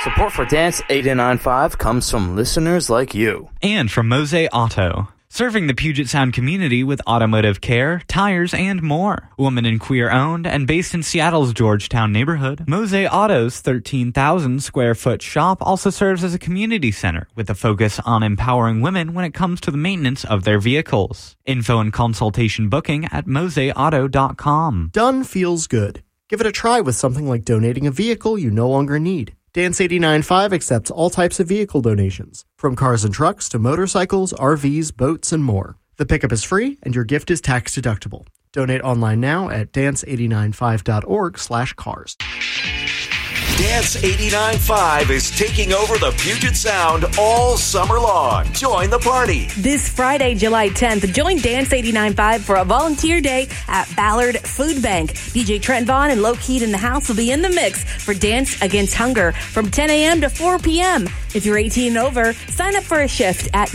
Support for Dance 89.5 comes from listeners like you. And from Mose Auto, serving the Puget Sound community with automotive care, tires, and more. Woman and queer owned and based in Seattle's Georgetown neighborhood, Mose Auto's 13,000 square foot shop also serves as a community center with a focus on empowering women when it comes to the maintenance of their vehicles. Info and consultation booking at moseauto.com. Done feels good. Give it a try with something like donating a vehicle you no longer need. Dance 89.5 accepts all types of vehicle donations, from cars and trucks to motorcycles, RVs, boats, and more. The pickup is free, and your gift is tax deductible. Donate online now at dance895.org/cars. Dance 89.5 is taking over the Puget Sound all summer long. Join the party. This Friday, July 10th, join Dance 89.5 for a volunteer day at Ballard Food Bank. DJ Trent Vaughn and Low Key in the house will be in the mix for Dance Against Hunger from 10 a.m. to 4 p.m. If you're 18 and over, sign up for a shift at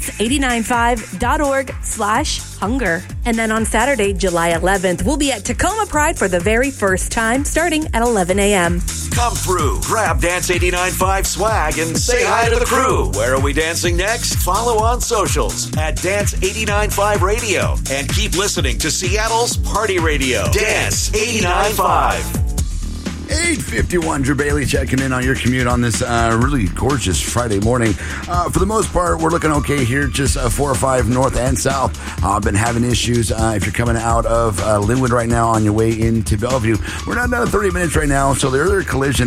dance895.org/hunger. And then on Saturday, July 11th, we'll be at Tacoma Pride for the very first time, starting at 11 a.m. Come through, grab Dance 89.5 swag, and say hi to the crew. Where are we dancing next? Follow on socials at Dance 89.5 Radio and keep listening to Seattle's Party Radio. Dance 89.5. 8:51, Drew Bailey checking in on your commute on this really gorgeous Friday morning. For the most part, we're looking okay here, just 405 north and south. Been having issues if you're coming out of Linwood right now on your way into Bellevue. We're not down to 30 minutes right now, so there are collisions